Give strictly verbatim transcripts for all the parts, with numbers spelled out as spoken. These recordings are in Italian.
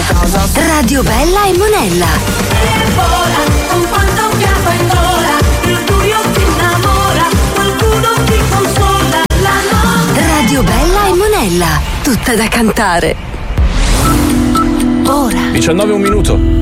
causa. Radio Bella e Monella. E vola con quanto fiato in gola, il buio ti innamora, qualcuno ti consola. La notte. Radio Bella e Monella, tutta da cantare. Ora. diciannove un minuto.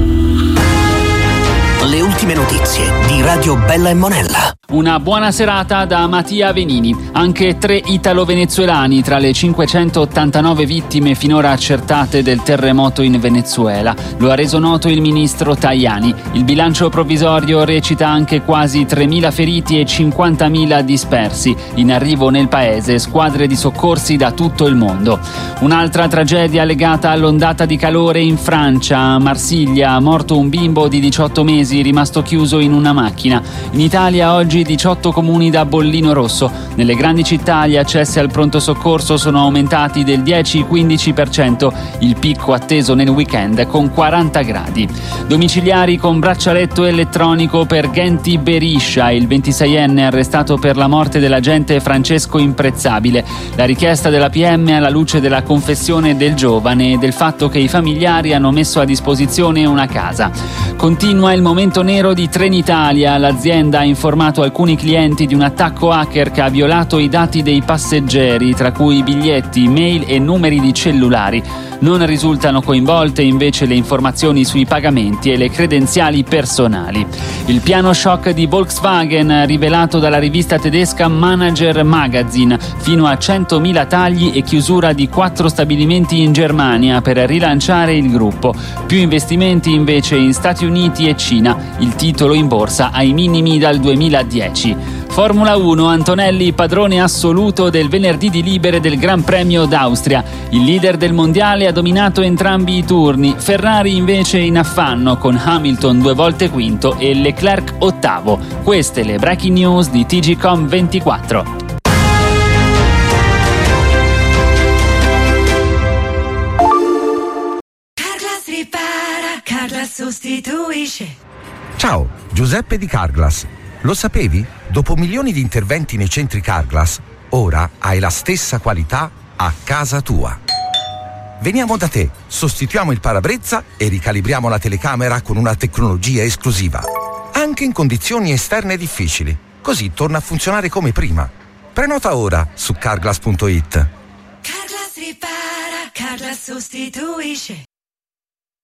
Le ultime notizie di Radio Bella e Monella. Una buona serata da Mattia Venini. Anche tre italo-venezuelani tra le cinquecentottantanove vittime finora accertate del terremoto in Venezuela. Lo ha reso noto il ministro Tajani. Il bilancio provvisorio recita anche quasi tremila feriti e cinquantamila dispersi. In arrivo nel paese squadre di soccorsi da tutto il mondo. Un'altra tragedia legata all'ondata di calore in Francia. A Marsiglia, morto un bimbo di diciotto mesi rimasto chiuso in una macchina. In Italia oggi diciotto comuni da bollino rosso. Nelle grandi città gli accessi al pronto soccorso sono aumentati del dieci quindici per cento, il picco atteso nel weekend con quaranta gradi. Domiciliari con braccialetto elettronico per Genti Beriscia, il ventiseienne arrestato per la morte dell'agente Francesco Imprezzabile. La richiesta della P M alla luce della confessione del giovane e del fatto che i familiari hanno messo a disposizione una casa. Continua il momento nero di Trenitalia. L'azienda ha informato alcuni clienti di un attacco hacker che ha violato i dati dei passeggeri, tra cui biglietti, mail e numeri di cellulari. Non risultano coinvolte invece le informazioni sui pagamenti e le credenziali personali. Il piano shock di Volkswagen rivelato dalla rivista tedesca Manager Magazine, fino a centomila tagli e chiusura di quattro stabilimenti in Germania per rilanciare il gruppo. Più investimenti invece in Stati Uniti e Cina, il titolo in borsa ai minimi dal duemiladieci. Formula uno, Antonelli padrone assoluto del venerdì di libere del Gran Premio d'Austria. Il leader del mondiale ha dominato entrambi i turni, Ferrari invece in affanno con Hamilton due volte quinto e Leclerc ottavo. Queste le breaking news di T G Com ventiquattro. Carglass ripara, Carglass sostituisce. Ciao, Giuseppe di Carglass. Lo sapevi? Dopo milioni di interventi nei centri Carglass, ora hai la stessa qualità a casa tua. Veniamo da te, sostituiamo il parabrezza e ricalibriamo la telecamera con una tecnologia esclusiva. Anche in condizioni esterne difficili. Così torna a funzionare come prima. Prenota ora su carglass punto it. Carglass ripara, Carglass sostituisce.